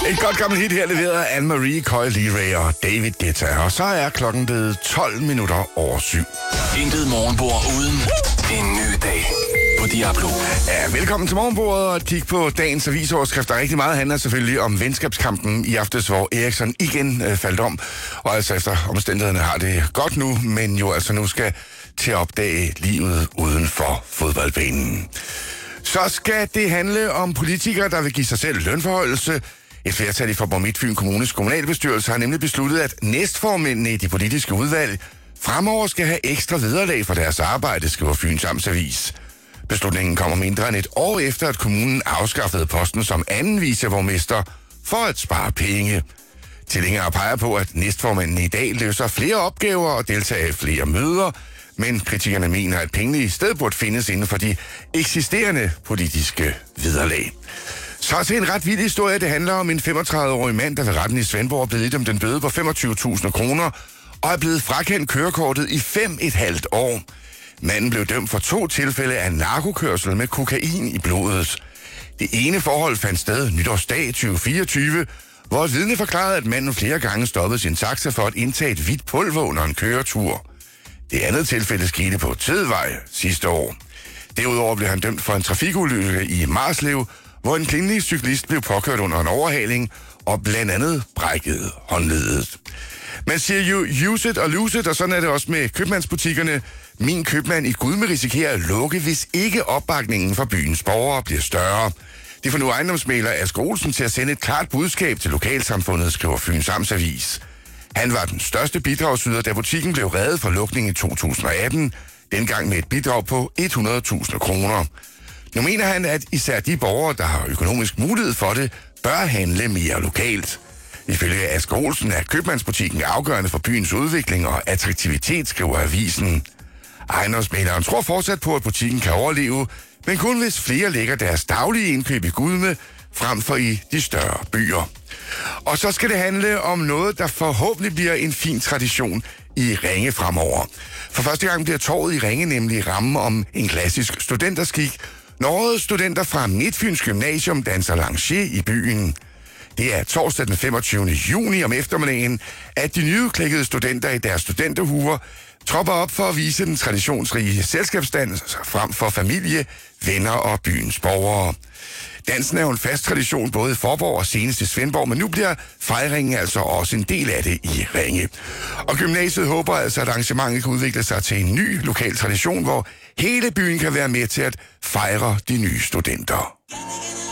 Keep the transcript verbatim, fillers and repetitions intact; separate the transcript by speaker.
Speaker 1: Et godt gammelt hit her leveret af Anne-Marie Coy Leray og David Guetta. Og så er klokken blevet tolv minutter over syv.
Speaker 2: Intet morgenbord uden en ny dag på Diablo.
Speaker 1: Ja, velkommen til morgenbordet og kig på dagens avisoverskrifter. Rigtig meget handler selvfølgelig om venskabskampen i aftes, hvor Eriksson igen øh, faldt om. Og altså efter omstændighederne har det godt nu, men jo altså nu skal til at opdage livet uden for fodboldbanen. Så skal det handle om politikere, der vil give sig selv lønforhøjelse. Et flertal i Faaborg Midtfyn Kommunes kommunalbestyrelse har nemlig besluttet, at næstformændene i de politiske udvalg fremover skal have ekstra vederlag for deres arbejde, skriver Fyns Amtsavis. Beslutningen kommer mindre end et år efter, at kommunen afskaffede posten som anden viceborgmester for at spare penge. Tilhængere peger på, at næstformændene i dag løser flere opgaver og deltager i flere møder, men kritikerne mener, at pengene i stedet burde findes inden for de eksisterende politiske vederlag. Så til en ret vild historie. Det handler om en femogtredive-årig mand, der ved retten i Svendborg er blevet idømt en bøde på femogtyve tusind kroner og er blevet frakendt kørekortet i fem et halvt år. Manden blev dømt for to tilfælde af narkokørsel med kokain i blodet. Det ene forhold fandt sted nytårsdag tyve fireogtyve, hvor et vidne forklarede, at manden flere gange stoppede sin taxa for at indtage et hvidt pulver under en køretur. Det andet tilfælde skete på Tedvej sidste år. Derudover blev han dømt for en trafikulykke i Marslev, hvor en kvindelig cyklist blev påkørt under en overhaling og blandt andet brækkede håndledet. Man siger jo use it og lose it, og sådan er det også med købmandsbutikkerne. Min købmand i Gudme risikerer at lukke, hvis ikke opbakningen fra byens borgere bliver større. Det får nu ejendomsmægler Asger Olsen til at sende et klart budskab til lokalsamfundet, skriver Fyns Amtsavis. Han var den største bidragsyder, da butikken blev reddet fra lukning i to tusind og atten, dengang med et bidrag på hundrede tusind kroner. Nu mener han, at især de borgere, der har økonomisk mulighed for det, bør handle mere lokalt. Ifølge Asger Olsen er købmandsbutikken afgørende for byens udvikling og attraktivitet, skriver avisen. Ejendomsmægleren tror fortsat på, at butikken kan overleve, men kun hvis flere lægger deres daglige indkøb i Gudme, frem for i de større byer. Og så skal det handle om noget, der forhåbentlig bliver en fin tradition i Ringe fremover. For første gang bliver torvet i Ringe nemlig ramme om en klassisk studenterskik, når studenter fra Midtfyns Gymnasium danser lancier i byen. Det er torsdag den femogtyvende juni om eftermiddagen, at de nyklækkede studenter i deres studenterhuer tropper op for at vise den traditionsrige selskabsdans frem for familie, venner og byens borgere. Dansen er jo en fast tradition både i Faaborg og senest i Svendborg, men nu bliver fejringen altså også en del af det i Ringe. Og gymnasiet håber altså, at arrangementet kan udvikle sig til en ny lokal tradition, hvor hele byen kan være med til at fejre de nye studenter.